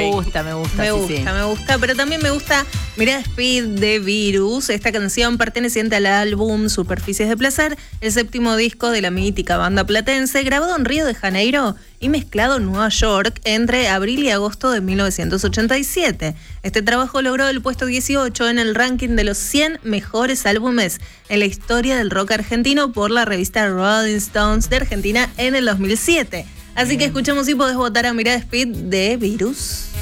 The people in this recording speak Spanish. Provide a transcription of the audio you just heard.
Me gusta, me gusta, pero también me gusta Mirada Speed de Virus, esta canción perteneciente al álbum Superficies de Placer, el séptimo disco de la mítica banda platense, grabado en Río de Janeiro y mezclado en Nueva York entre abril y agosto de 1987. Este trabajo logró el puesto 18 en el ranking de los 100 mejores álbumes en la historia del rock argentino por la revista Rolling Stones de Argentina en el 2007. Así que escuchemos y podés votar a Mirada Speed de Virus.